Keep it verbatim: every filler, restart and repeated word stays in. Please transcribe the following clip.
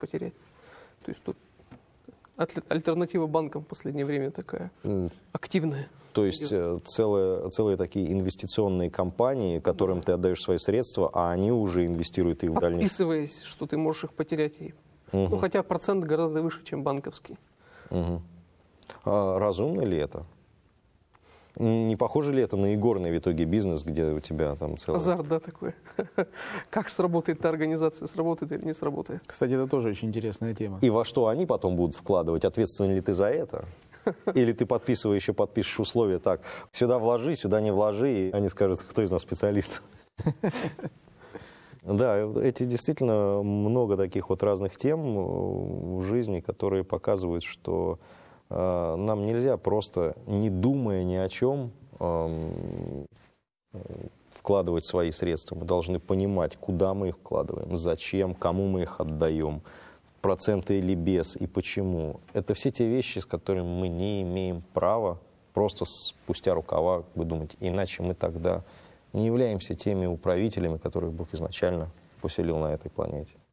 потерять. То есть тут альтернатива банкам в последнее время такая активная. То есть целые, целые такие инвестиционные компании, которым да. ты отдаешь свои средства, а они уже инвестируют их в дальнейшее. Подписываясь, что ты можешь их потерять. Угу. Ну, хотя процент гораздо выше, чем банковский. Угу. А разумно ли это? Не похоже ли это на игорный в итоге бизнес, где у тебя там целый... Азарт, да, такой. Как сработает эта организация, сработает или не сработает. Кстати, это тоже очень интересная тема. И во что они потом будут вкладывать? Ответственен ли ты за это? Или ты подписываешь, еще подпишешь условия так, сюда вложи, сюда не вложи, и они скажут, кто из нас специалист. Да, эти действительно много таких вот разных тем в жизни, которые показывают, что э, нам нельзя просто, не думая ни о чем, э, вкладывать свои средства. Мы должны понимать, куда мы их вкладываем, зачем, кому мы их отдаем, проценты или без, и почему. Это все те вещи, с которыми мы не имеем права просто спустя рукава выдумать, иначе мы тогда не являемся теми управителями, которых Бог изначально поселил на этой планете.